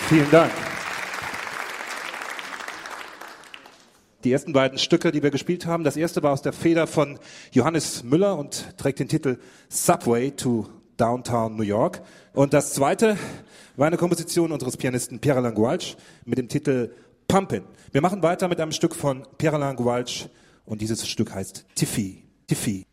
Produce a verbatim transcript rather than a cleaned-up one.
Vielen Dank. Die ersten beiden Stücke, die wir gespielt haben, das erste war aus der Feder von Johannes Müller und trägt den Titel Subway to Downtown New York. Und das zweite war eine Komposition unseres Pianisten Pierre-Alain Gouache mit dem Titel Pumpin'. Wir machen weiter mit einem Stück von Pierre-Alain Gouache und dieses Stück heißt Tiffy. Tiffy.